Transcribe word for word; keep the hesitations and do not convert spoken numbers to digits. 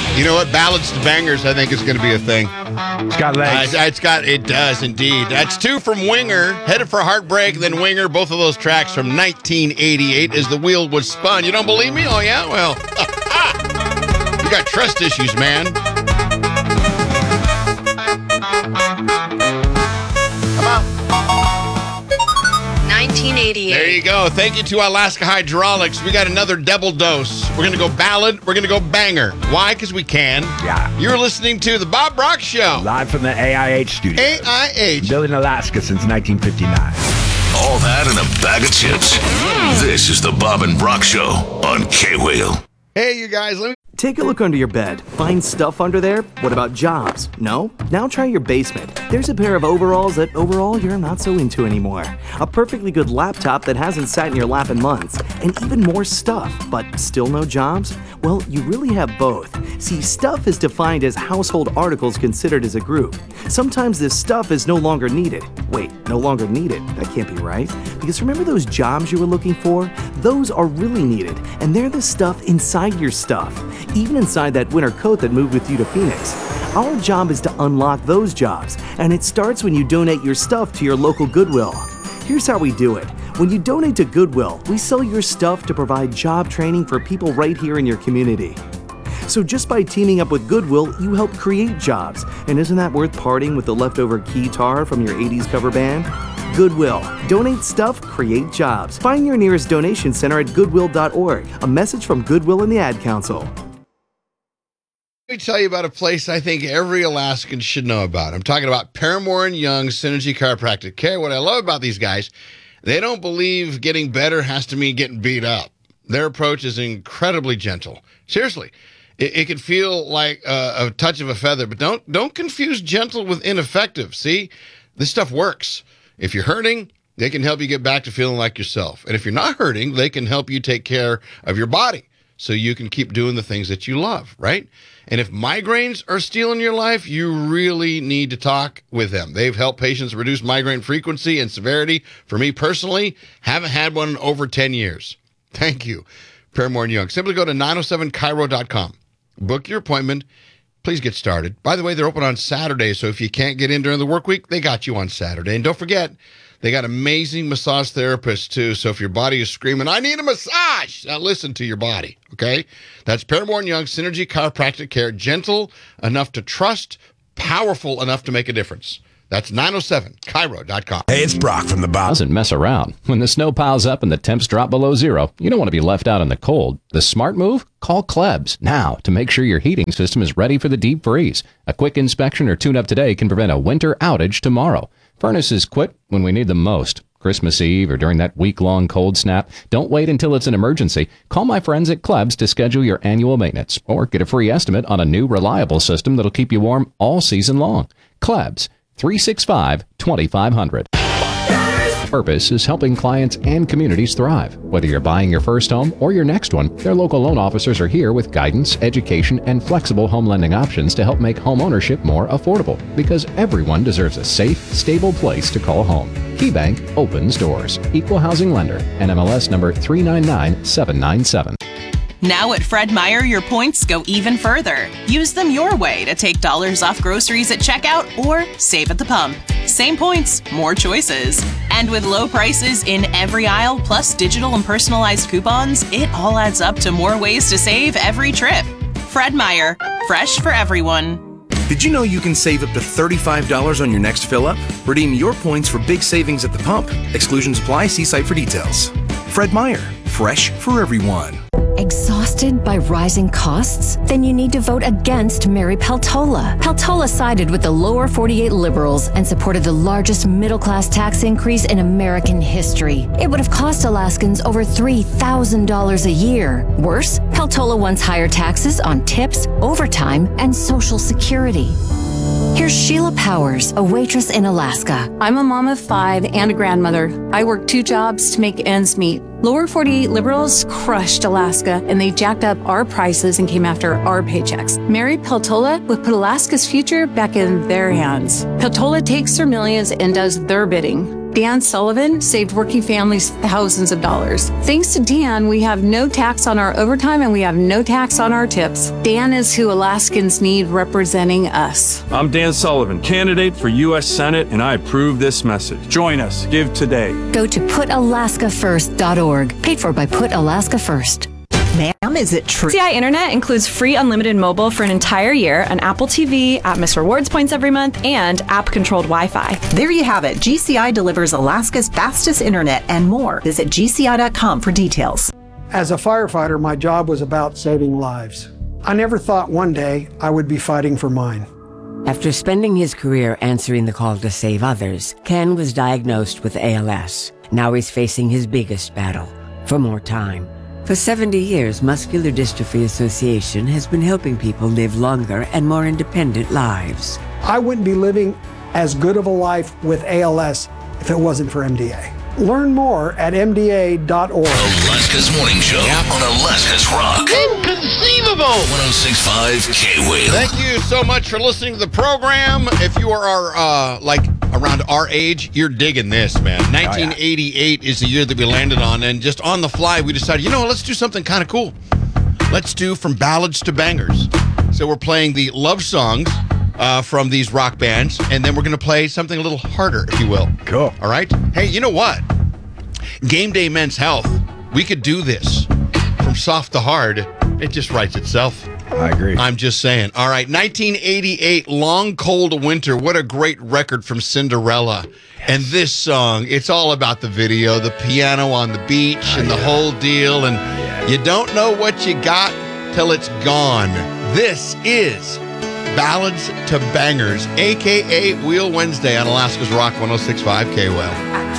You know what? Ballads to bangers, I think, is going to be a thing. It's got legs. Uh, it's got, it does indeed. That's two from Winger, Headed for Heartbreak, then Winger. Both of those tracks from nineteen eighty-eight as the wheel was spun. You don't believe me? Oh, yeah? Well, you got trust issues, man. Come on. nineteen eighty-eight. There you go. Thank you to Alaska Hydraulics. We got another double dose. We're going to go ballad. We're going to go banger. Why? Because we can. Yeah. You're listening to The Bob Brock Show. Live from the A I H studio. A I H. Built in Alaska since nineteen fifty-nine. All that in a bag of chips. This is The Bob and Brock Show on K-Wheel. Hey, you guys. Let me... Take a look under your bed. Find stuff under there? What about jobs? No? Now try your basement. There's a pair of overalls that overall you're not so into anymore. A perfectly good laptop that hasn't sat in your lap in months. And even more stuff, but still no jobs? Well, you really have both. See, stuff is defined as household articles considered as a group. Sometimes this stuff is no longer needed. Wait, no longer needed? That can't be right. Because remember those jobs you were looking for? Those are really needed, and they're the stuff inside your stuff. Even inside that winter coat that moved with you to Phoenix. Our job is to unlock those jobs, and it starts when you donate your stuff to your local Goodwill. Here's how we do it. When you donate to Goodwill, we sell your stuff to provide job training for people right here in your community. So just by teaming up with Goodwill, you help create jobs. And isn't that worth parting with the leftover guitar from your eighties cover band? Goodwill. Donate stuff, create jobs. Find your nearest donation center at goodwill dot org. A message from Goodwill and the Ad Council. Let me tell you about a place I think every Alaskan should know about. I'm talking about Paramore and Young Synergy Chiropractic Care. What I love about these guys, they don't believe getting better has to mean getting beat up. Their approach is incredibly gentle. Seriously, it, it can feel like a, a touch of a feather, but don't don't confuse gentle with ineffective. See, this stuff works. If you're hurting, they can help you get back to feeling like yourself. And if you're not hurting, they can help you take care of your body so you can keep doing the things that you love, right? And if migraines are stealing your life, you really need to talk with them. They've helped patients reduce migraine frequency and severity. For me personally, haven't had one in over ten years. Thank you, Paramore and Young. Simply go to nine oh seven chiro dot com. Book your appointment. Please get started. By the way, they're open on Saturday, so if you can't get in during the work week, they got you on Saturday. And don't forget, they got amazing massage therapists, too. So if your body is screaming, I need a massage, now listen to your body, okay? That's Paramore and Young Synergy Chiropractic Care. Gentle enough to trust, powerful enough to make a difference. That's nine oh seven chiro dot com. Hey, it's Brock from the Bob. Doesn't mess around. When the snow piles up and the temps drop below zero, you don't want to be left out in the cold. The smart move? Call Klebs now to make sure your heating system is ready for the deep freeze. A quick inspection or tune-up today can prevent a winter outage tomorrow. Furnaces quit when we need them most. Christmas Eve or during that week-long cold snap. Don't wait until it's an emergency. Call my friends at Klebs to schedule your annual maintenance or get a free estimate on a new reliable system that'll keep you warm all season long. Klebs. three six five, two five zero zero. Purpose is helping clients and communities thrive. Whether you're buying your first home or your next one, their local loan officers are here with guidance, education, and flexible home lending options to help make home ownership more affordable. Because everyone deserves a safe, stable place to call home. KeyBank opens doors. Equal housing lender. N M L S number three nine nine seven nine seven. Now at Fred Meyer, your points go even further. Use them your way to take dollars off groceries at checkout or save at the pump. Same points, more choices. And with low prices in every aisle, plus digital and personalized coupons, it all adds up to more ways to save every trip. Fred Meyer, fresh for everyone. Did you know you can save up to thirty-five dollars on your next fill-up? Redeem your points for big savings at the pump. Exclusions apply. See site for details. Fred Meyer, fresh for everyone. Exhausted by rising costs? Then you need to vote against Mary Peltola. Peltola sided with the lower forty-eight liberals and supported the largest middle-class tax increase in American history. It would have cost Alaskans over three thousand dollars a year. Worse, Peltola wants higher taxes on tips, overtime, and Social Security. Here's Sheila Powers, a waitress in Alaska. I'm a mom of five and a grandmother. I work two jobs to make ends meet. Lower forty-eight liberals crushed Alaska, and they jacked up our prices and came after our paychecks. Mary Peltola would put Alaska's future back in their hands. Peltola takes their millions and does their bidding. Dan Sullivan saved working families thousands of dollars. Thanks to Dan, we have no tax on our overtime and we have no tax on our tips. Dan is who Alaskans need representing us. I'm Dan Sullivan, candidate for U S Senate, and I approve this message. Join us. Give today. Go to put alaska first dot org. Paid for by Put Alaska First. Ma'am, is it true? C I Internet includes free unlimited mobile for an entire year, an Apple T V, Atmos Rewards points every month, and app-controlled Wi-Fi. There you have it. G C I delivers Alaska's fastest internet and more. Visit G C I dot com for details. As a firefighter, my job was about saving lives. I never thought one day I would be fighting for mine. After spending his career answering the call to save others, Ken was diagnosed with A L S. Now he's facing his biggest battle, for more time. For seventy years, Muscular Dystrophy Association has been helping people live longer and more independent lives. I wouldn't be living as good of a life with A L S if it wasn't for M D A. Learn more at M D A dot org. Alaska's Morning Show yep. on Alaska's Rock. Inconceivable! one oh six point five K-Whale. Thank you so much for listening to the program. If you are uh, like around our age, you're digging this, man. nineteen eighty-eight oh, yeah. is the year that we landed on, and just on the fly, we decided, you know, let's do something kind of cool. Let's do from ballads to bangers. So we're playing the love songs uh, from these rock bands, and then we're going to play something a little harder, if you will. Cool. All right? Hey, you know what? Game Day Men's Health. We could do this. From soft to hard, it just writes itself. I agree. I'm just saying. All right, nineteen eighty-eight, Long Cold Winter. What a great record from Cinderella. Yes. And this song, it's all about the video, the piano on the beach oh, and yeah. the whole deal. And yeah. you don't know what you got till it's gone. This is Ballads to Bangers, a k a. Wheel Wednesday on Alaska's Rock one oh six point five K-Well.